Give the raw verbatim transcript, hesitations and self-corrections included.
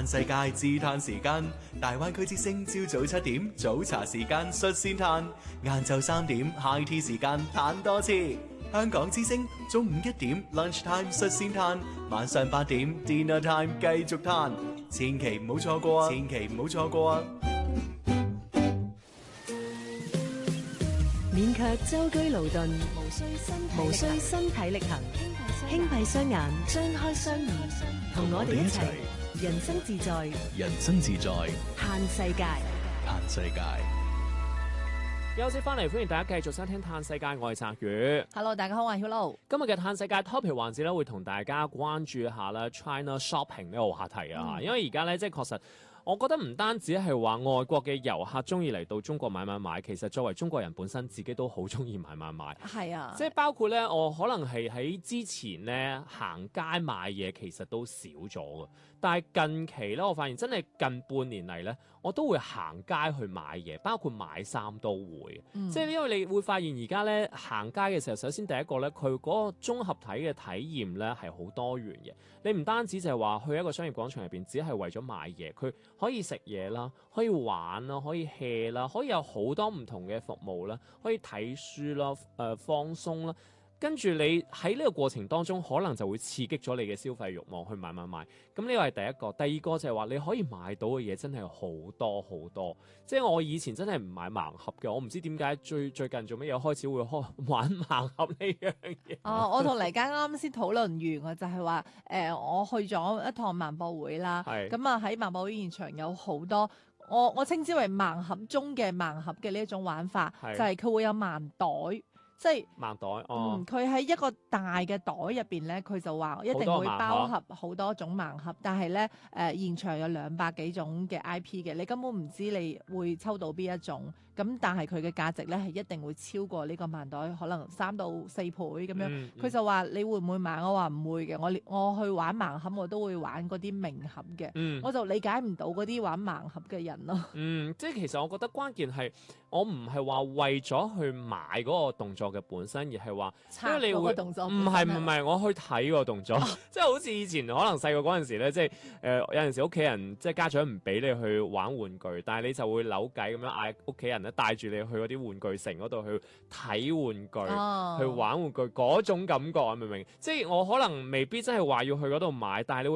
嘆世界自嘆時間，大灣區之聲朝早七點早茶時間率先嘆，晏晝三點 high tea 時間嘆多次。香港之聲中午一點 lunch time 率先嘆，晚上八點 dinner time 繼續嘆，千祈唔好錯過啊！千祈唔好錯過啊！ 勉強舟車勞頓，無需身無需身體力行，輕閉雙眼，張開雙耳，同我哋一齊人生自在， 人生自在， 嘆世界， 嘆世界。 休息翻嚟，歡迎大家繼續收聽《嘆世界》，我係澤宇。 Hello， 大家好，我係 Hello。 今日嘅《嘆世界》topic 環節咧，會同大家關注一下啦 China Shopping 呢個話題啊，嗯、因為而家咧即係確實。我覺得唔單止係話外國嘅遊客中意嚟到中國買買買，其實作為中國人本身自己都好中意買買買。係啊，即係包括咧，我可能係喺之前咧行街買嘢，其實都少咗嘅。但係近期咧，我發現真係近半年嚟咧，我都會行街去買嘢，包括買衫都會。嗯、即係因為你會發現而家咧行街嘅時候，首先第一個咧，佢嗰個綜合體嘅體驗咧係好多元嘅。你唔單止就係話去一個商業廣場入邊，只係為咗買嘢，佢可以食嘢啦，可以玩啦，可以 hea 啦，可以有好多唔同嘅服務啦，可以睇書啦，誒、呃、放鬆啦。跟住你喺呢個過程當中，可能就會刺激咗你嘅消費慾望去買買買。咁呢個係第一個。第二個就係話你可以買到嘅嘢真係好多好多。即係我以前真係唔買盲盒嘅，我唔知點解最最近做乜嘢開始會開玩盲盒呢樣嘢。 哦，我同黎家啱先討論完，就係話誒，我去咗一趟萬博會啦。係。咁啊喺萬博會現場有好多。我我稱之為盲盒中嘅盲盒嘅呢一種玩法，就係佢會有盲袋。即係盲袋，哦、 嗯，佢喺一個大嘅袋入邊咧，佢就話一定會包盒好多種盲盒，但係咧誒現場有兩百幾種嘅 I P 嘅，你根本唔知你會抽到邊一種，咁但係佢嘅價值咧係一定會超過呢個盲袋，可能三到四倍咁樣。佢、嗯嗯、就話你會唔會買？我話唔會嘅，我我去玩盲盒我都會玩嗰啲明盒嘅，嗯、我就理解唔到嗰啲玩盲盒嘅人咯。 嗯，即係其實我覺得關鍵係我唔係話為咗去買嗰個動作嘅本身，而係話，因為你會唔係唔係我去睇個動作，即係好似以前可能細個嗰陣時咧，即係誒、呃、有陣時屋企人即係家長唔俾你去玩玩具，但係你就會扭計咁樣嗌屋企人咧帶住你去嗰啲玩具城嗰度去睇玩具，哦、去玩玩具嗰種感覺啊，明唔明？即係我可能未必真係話要去嗰度買，但係你會